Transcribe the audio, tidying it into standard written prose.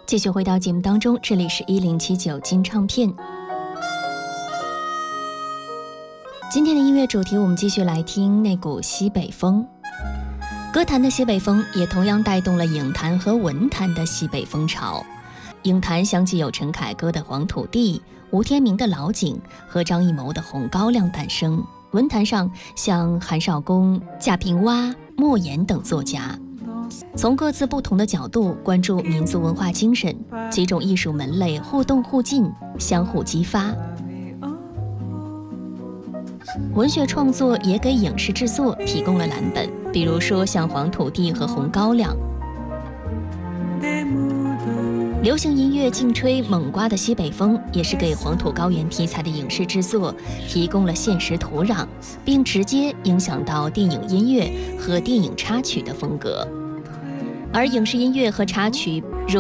继续回到节目当中，这里是1079金唱片。今天的音乐主题，我们继续来听那股西北风。歌坛的西北风也同样带动了影坛和文坛的西北风潮。影坛相继有陈凯歌的《黄土地》、吴天明的《老井》和张艺谋的《红高粱》诞生。文坛上像韩少功、贾平凹、莫言等作家，从各自不同的角度关注民族文化精神，几种艺术门类互动互进，相互激发。文学创作也给影视制作提供了蓝本，比如说像《黄土地》和《红高粱》。流行音乐劲吹猛刮的西北风，也是给黄土高原题材的影视制作提供了现实土壤，并直接影响到电影音乐和电影插曲的风格。而影视音乐和插曲如